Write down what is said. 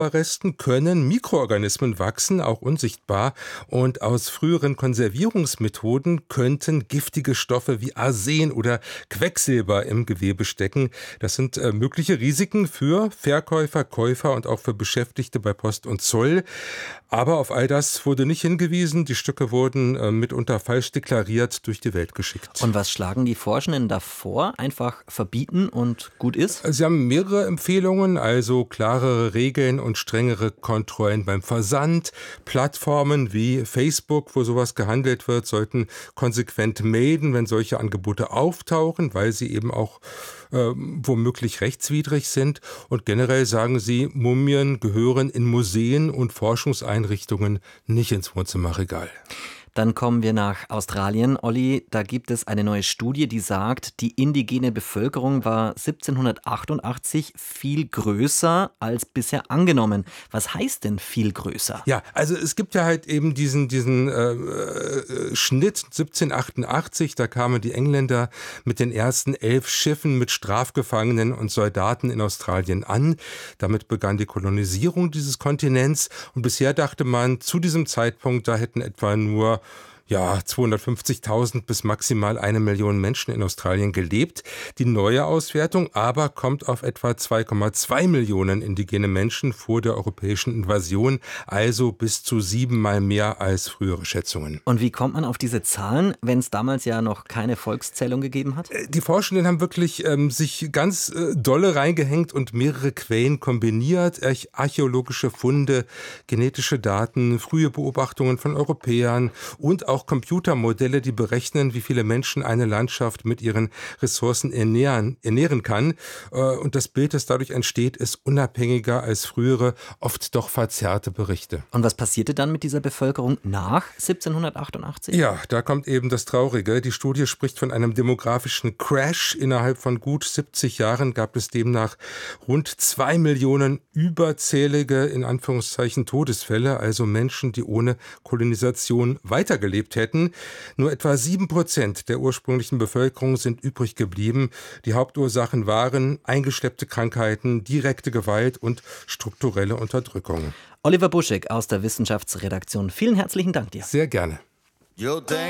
Überresten können Mikroorganismen wachsen, auch unsichtbar. Und aus früheren Konservierungsmethoden könnten giftige Stoffe wie Arsen oder Quecksilber im Gewebe stecken. Das sind mögliche Risiken für Verkäufer, Käufer und auch für Beschäftigte bei Post und Zoll. Aber auf all das wurde nicht hingewiesen. Die Stücke wurden mitunter falsch deklariert durch die Welt geschickt. Und was schlagen die Forschenden da vor? Einfach verbieten und gut ist? Sie haben mehrere Empfehlungen, also klarere Regeln und strengere Kontrollen beim Versand. Plattformen wie Facebook, wo sowas gehandelt wird, sollten konsequent melden, wenn solche Angebote auftauchen, weil sie eben auch womöglich rechtswidrig sind. Und generell sagen sie, Mumien gehören in Museen und Forschungseinrichtungen nicht ins Wohnzimmerregal. Dann kommen wir nach Australien. Olli, da gibt es eine neue Studie, die sagt, die indigene Bevölkerung war 1788 viel größer als bisher angenommen. Was heißt denn viel größer? Ja, also es gibt ja halt eben diesen Schnitt 1788, da kamen die Engländer mit den ersten 11 Schiffen mit Strafgefangenen und Soldaten in Australien an. Damit begann die Kolonisierung dieses Kontinents und bisher dachte man, zu diesem Zeitpunkt, da hätten etwa nur 250.000 bis maximal 1 Million Menschen in Australien gelebt. Die neue Auswertung aber kommt auf etwa 2,2 Millionen indigene Menschen vor der europäischen Invasion, also bis zu 7-mal mehr als frühere Schätzungen. Und wie kommt man auf diese Zahlen, wenn es damals ja noch keine Volkszählung gegeben hat? Die Forschenden haben wirklich sich ganz dolle reingehängt und mehrere Quellen kombiniert. Archäologische Funde, genetische Daten, frühe Beobachtungen von Europäern und auch Computermodelle, die berechnen, wie viele Menschen eine Landschaft mit ihren Ressourcen ernähren kann. Und das Bild, das dadurch entsteht, ist unabhängiger als frühere, oft doch verzerrte Berichte. Und was passierte dann mit dieser Bevölkerung nach 1788? Ja, da kommt eben das Traurige. Die Studie spricht von einem demografischen Crash. Innerhalb von gut 70 Jahren gab es demnach rund 2 Millionen überzählige, in Anführungszeichen, Todesfälle, also Menschen, die ohne Kolonisation weitergelebt hätten. Nur etwa 7% der ursprünglichen Bevölkerung sind übrig geblieben. Die Hauptursachen waren eingeschleppte Krankheiten, direkte Gewalt und strukturelle Unterdrückung. Oliver Buschek aus der Wissenschaftsredaktion. Vielen herzlichen Dank dir. Sehr gerne.